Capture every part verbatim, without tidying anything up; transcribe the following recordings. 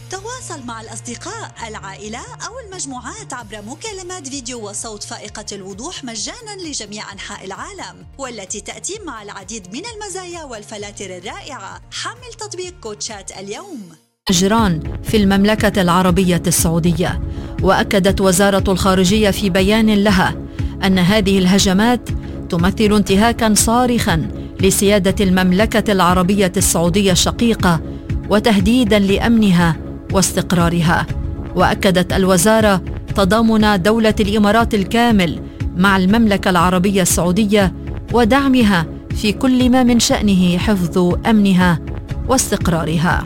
تواصل مع الأصدقاء، العائلة أو المجموعات عبر مكالمات فيديو وصوت فائقة الوضوح مجانا لجميع أنحاء العالم، والتي تأتي مع العديد من المزايا والفلاتر الرائعة. حمل تطبيق كوتشات اليوم. جيران في المملكة العربية السعودية. وأكدت وزارة الخارجية في بيان لها أن هذه الهجمات تمثل انتهاكا صارخا لسيادة المملكة العربية السعودية الشقيقة وتهديدا لأمنها واستقرارها. وأكدت الوزارة تضامن دولة الإمارات الكامل مع المملكة العربية السعودية ودعمها في كل ما من شأنه حفظ أمنها واستقرارها.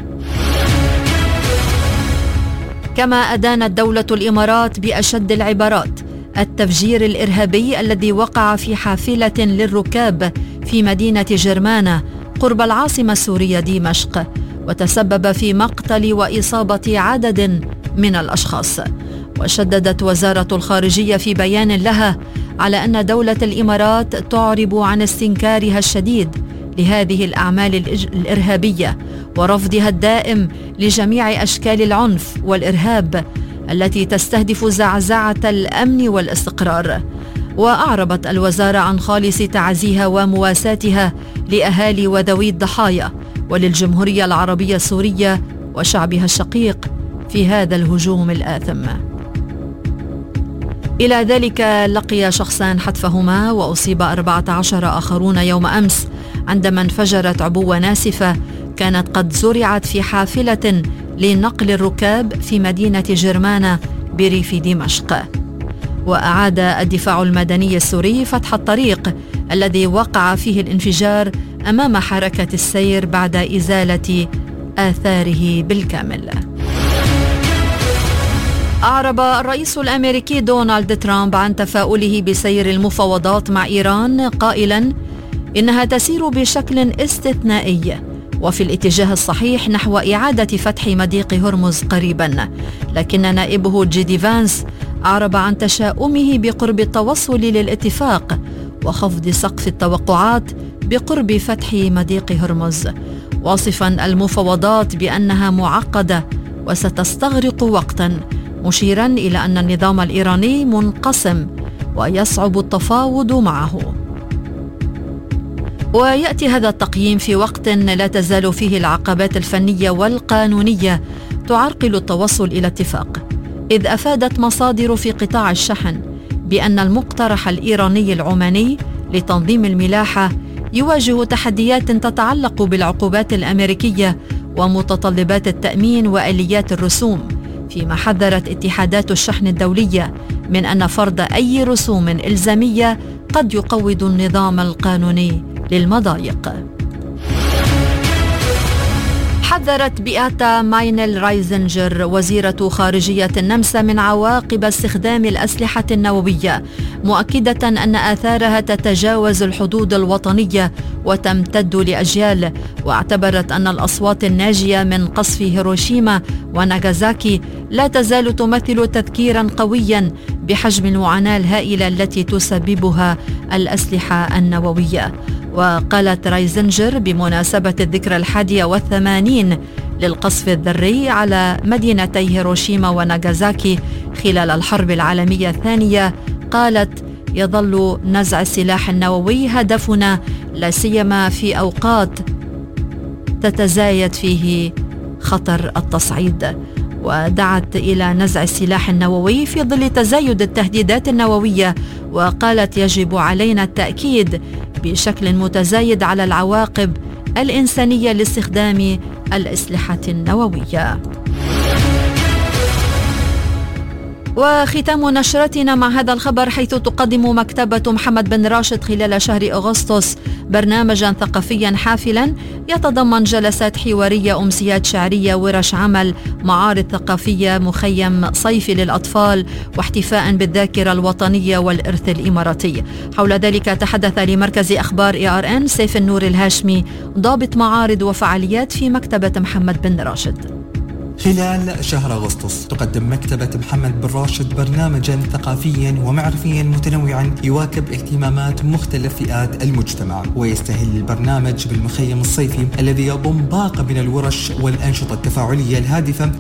كما أدانت دولة الإمارات بأشد العبارات التفجير الإرهابي الذي وقع في حافلة للركاب في مدينة جرمانة قرب العاصمة السورية دمشق، وتسبب في مقتل وإصابة عدد من الأشخاص. وشددت وزارة الخارجية في بيان لها على أن دولة الإمارات تعرب عن استنكارها الشديد لهذه الأعمال الإرهابية ورفضها الدائم لجميع أشكال العنف والإرهاب التي تستهدف زعزعة الأمن والاستقرار. وأعربت الوزارة عن خالص تعزيها ومواساتها لأهالي وذوي الضحايا وللجمهورية العربية السورية وشعبها الشقيق في هذا الهجوم الآثم. إلى ذلك لقي شخصان حتفهما وأصيب أربعة عشر آخرون يوم أمس عندما انفجرت عبوة ناسفة كانت قد زرعت في حافلة لنقل الركاب في مدينة جرمانة بريف دمشق. وأعاد الدفاع المدني السوري فتح الطريق الذي وقع فيه الانفجار أمام حركة السير بعد إزالة آثاره بالكامل. أعرب الرئيس الأمريكي دونالد ترامب عن تفاؤله بسير المفاوضات مع إيران قائلاً إنها تسير بشكل استثنائي وفي الاتجاه الصحيح نحو إعادة فتح مضيق هرمز قريباً. لكن نائبه جيدي فانس أعرب عن تشاؤمه بقرب التوصل للاتفاق وخفض سقف التوقعات بقرب فتح مضيق هرمز، واصفاً المفاوضات بأنها معقدة وستستغرق وقتاً، مشيراً إلى أن النظام الإيراني منقسم ويصعب التفاوض معه. ويأتي هذا التقييم في وقت لا تزال فيه العقبات الفنية والقانونية تعرقل التوصل إلى اتفاق، إذ أفادت مصادر في قطاع الشحن بأن المقترح الإيراني العماني لتنظيم الملاحة يواجه تحديات تتعلق بالعقوبات الأمريكية ومتطلبات التأمين وآليات الرسوم، فيما حذرت اتحادات الشحن الدولية من أن فرض أي رسوم إلزامية قد يقوض النظام القانوني للمضايق. حذرت بياتا ماينل رايزنجر وزيرة خارجية النمسا من عواقب استخدام الأسلحة النووية، مؤكدة أن آثارها تتجاوز الحدود الوطنية وتمتد لأجيال. واعتبرت أن الأصوات الناجية من قصف هيروشيما وناغازاكي لا تزال تمثل تذكيرا قويا بحجم المعاناة الهائلة التي تسببها الأسلحة النووية. وقالت رايزنجر بمناسبة الذكرى الحادية والثمانين للقصف الذري على مدينتي هيروشيما وناغازاكي خلال الحرب العالمية الثانية، قالت: يظل نزع السلاح النووي هدفنا، لا سيما في أوقات تتزايد فيه خطر التصعيد. ودعت إلى نزع السلاح النووي في ظل تزايد التهديدات النووية، وقالت: يجب علينا التأكيد بشكل متزايد على العواقب الإنسانية لاستخدام الأسلحة النووية. وختام نشرتنا مع هذا الخبر، حيث تقدم مكتبة محمد بن راشد خلال شهر أغسطس برنامجا ثقافيا حافلا يتضمن جلسات حوارية، أمسيات شعرية، ورش عمل، معارض ثقافية، مخيم صيفي للأطفال، واحتفاء بالذاكرة الوطنية والإرث الإماراتي. حول ذلك تحدث لمركز أخبار إي آر إن سيف النور الهاشمي، ضابط معارض وفعاليات في مكتبة محمد بن راشد. خلال شهر أغسطس تقدم مكتبة محمد بن راشد برنامجا ثقافيا ومعرفيا متنوعا يواكب اهتمامات مختلف فئات المجتمع، ويستهل البرنامج بالمخيم الصيفي الذي يضم باقة من الورش والأنشطة التفاعلية الهادفة